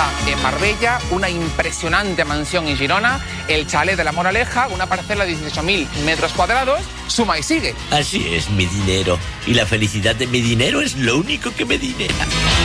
casa en Marbella, una impresionante mansión en Girona, el chalet de La Moraleja, una parcela de 18.000 metros cuadrados, suma y sigue. Así es, mi dinero. Y la felicidad de mi dinero es lo único que me dinera.